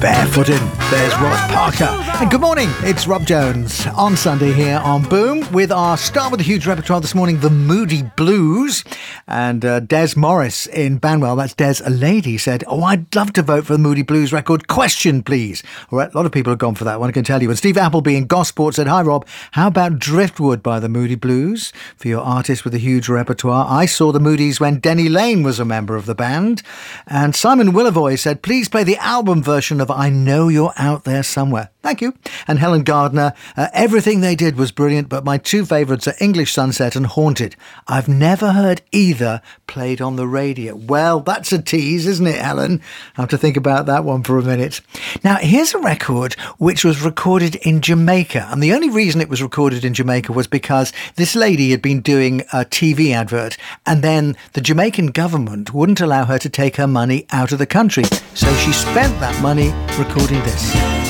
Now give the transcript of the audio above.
Barefooted. There's Rob Parker. And good morning, it's Rob Jones on Sunday here on Boom with our star with a huge repertoire this morning, the Moody Blues. And Des Morris in Banwell, that's Des, a lady, said, "Oh, I'd love to vote for the Moody Blues record. Question, please." All right, a lot of people have gone for that one, I can tell you. And Steve Appleby in Gosport said, "Hi, Rob. How about Driftwood by the Moody Blues for your artist with a huge repertoire? I saw the Moodies when Denny Lane was a member of the band." And Simon Willivoy said, "Please play the album version of I Know You're Out There Somewhere." Thank you. And Helen Gardner, "Everything they did was brilliant, but my two favourites are English Sunset and Haunted. I've never heard either played on the radio." Well, that's a tease, isn't it, Helen? I have to think about that one for a minute. Now, here's a record which was recorded in Jamaica. And the only reason it was recorded in Jamaica was because this lady had been doing a TV advert, and then the Jamaican government wouldn't allow her to take her money out of the country. So she spent that money recording this.